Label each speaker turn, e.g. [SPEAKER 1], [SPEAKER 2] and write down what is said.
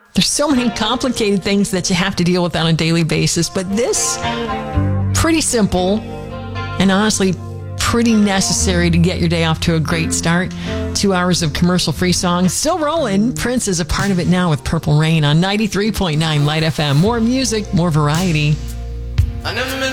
[SPEAKER 1] There's so many complicated things that you have to deal with on a daily basis, but this, pretty simple and honestly pretty necessary to get your day off to a great start. 2 hours of commercial-free songs still rolling. Prince is a part of it now with Purple Rain on 93.9 Light FM. More music, more variety.